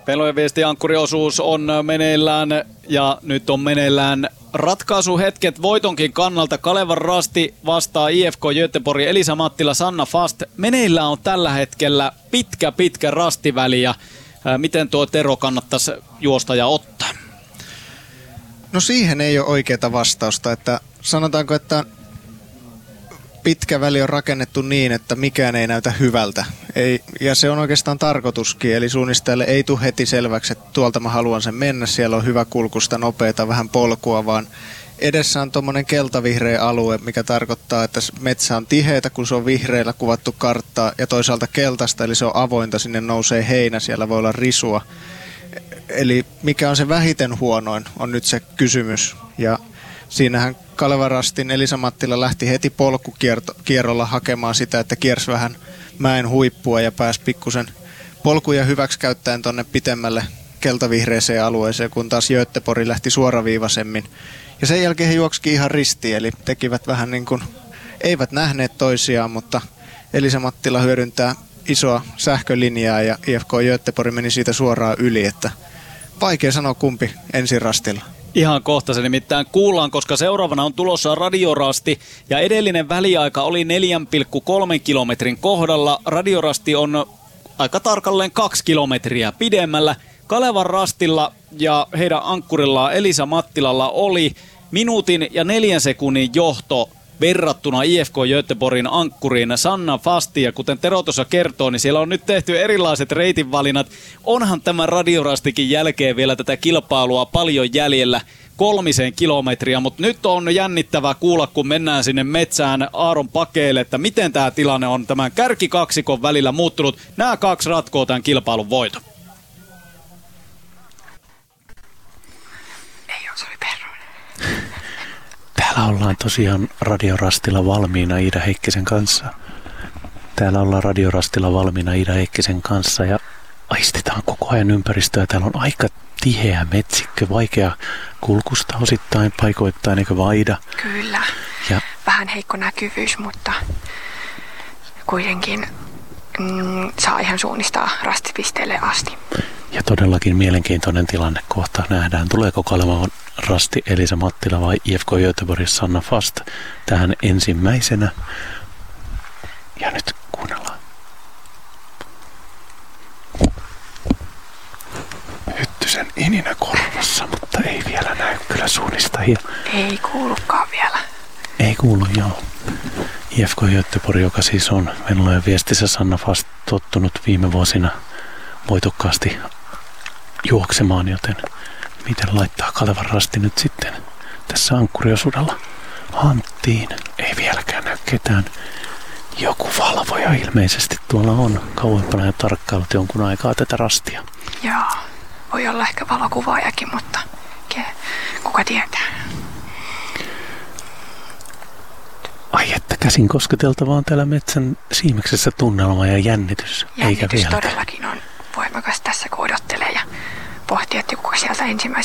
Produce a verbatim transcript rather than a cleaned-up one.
Pelojen viesti ankkuriosuus on meneillään ja nyt on meneillään ratkaisuhetket voitonkin kannalta. Kalevan Rasti vastaa I F K Göteborg, Elisa Mattila, Sanna Fast. Meneillään on tällä hetkellä pitkä pitkä rastiväli ja ää, miten tuo Tero kannattaisi juosta ja ottaa? No siihen ei ole oikeaa vastausta, että sanotaanko, että pitkä väli on rakennettu niin, että mikään ei näytä hyvältä. Ei, ja se on oikeastaan tarkoituskin, eli suunnistajalle ei tule heti selväksi, että tuolta mä haluan sen mennä, siellä on hyvä kulkusta, nopeata, vähän polkua, vaan edessä on tuommoinen keltavihreä alue, mikä tarkoittaa, että metsä on tiheitä, kun se on vihreällä kuvattu karttaa, ja toisaalta keltaista, eli se on avointa, sinne nousee heinä, siellä voi olla risua. Eli mikä on se vähiten huonoin, on nyt se kysymys. Ja siinähän Kalevan Rastin Elisa Mattila lähti heti polkukierrolla hakemaan sitä, että kiersi vähän mäen huippua ja pääsi pikkusen polkuja hyväksi käyttäen tuonne pitemmälle keltavihreeseen alueeseen, kun taas Göteborg lähti suoraviivaisemmin. Ja sen jälkeen he juoksikin ihan ristiin, eli tekivät vähän niin kuin, eivät nähneet toisiaan, mutta Elisa Mattila hyödyntää isoa sähkölinjaa ja I F K Göteborg meni siitä suoraan yli, että vaikea sanoa kumpi ensin rastilla. Ihan kohta se nimittäin kuullaan, koska seuraavana on tulossa radiorasti ja edellinen väliaika oli neljä pilkku kolme kilometrin kohdalla. Radiorasti on aika tarkalleen kaksi kilometriä pidemmällä. Kalevan Rastilla ja heidän ankkurillaan Elisa Mattilalla oli minuutin ja neljän sekunnin johto verrattuna I F K Göteborgin ankkuriin Sanna Fastiin. Ja kuten Tero tuossa kertoo, niin siellä on nyt tehty erilaiset reitinvalinnat. Onhan tämän radiorastikin jälkeen vielä tätä kilpailua paljon jäljellä, kolmisen kilometriä, mutta nyt on jännittävää kuulla, kun mennään sinne metsään Aaron pakeille, että miten tämä tilanne on tämän kärkikaksikon välillä muuttunut. Nämä kaksi ratkoo tämän kilpailun voiton. Ei ole, se oli Perronen. Täällä ollaan tosiaan radiorastilla valmiina Iida Heikkisen kanssa. Täällä ollaan radiorastilla valmiina Iida Heikkisen kanssa ja aistitaan koko ajan ympäristöä. Täällä on aika tiheä metsikkö, vaikea kulkusta osittain, paikoittain, eikö vaida? Kyllä. Ja vähän heikko näkyvyys, mutta kuitenkin mm, saa ihan suunnistaa rastipisteelle asti. Ja todellakin mielenkiintoinen tilanne kohta nähdään. Tuleeko Kalevan Rasti Elisa Mattila vai I F K Göteborg Sanna Fast tähän ensimmäisenä? Ja nyt kuunnellaan. Hyttysen ininä korvassa, mutta ei vielä näy kyllä suunnistajia. Ei kuulukaan vielä. Ei kuulu, joo. I F K Göteborg, joka siis on Venlojen viestissä Sanna Fast tottunut viime vuosina voitokkaasti juoksemaan, joten miten laittaa Kalevan Rasti nyt sitten tässä ankkuriosuudella hanttiin? Ei vieläkään näy ketään. Joku valvoja ilmeisesti tuolla on kauempana ja tarkkailut jonkun aikaa tätä rastia. Joo, voi olla ehkä valokuvaajakin, mutta kuka tietää. Ai että käsin kosketeltavaa on täällä metsän siimeksessä tunnelma ja jännitys. Jännitys eikä vieläkään. Todellakin on voimakas tässä, kun odottelee ja pohtii, että kuka sieltä ensimmäisenä